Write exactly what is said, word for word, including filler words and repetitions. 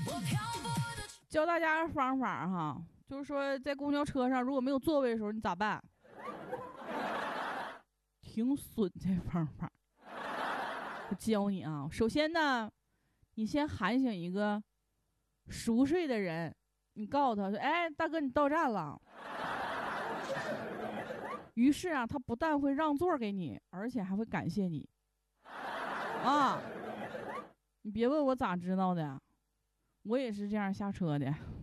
教大家个方法哈，就是说在公交车上如果没有座位的时候，你咋办？挺损这方法。我教你啊，首先呢，你先喊醒一个熟睡的人，你告诉他说：“哎，大哥，你到站了。”于是啊，他不但会让座给你，而且还会感谢你。啊，你别问我咋知道的，我也是这样下车的。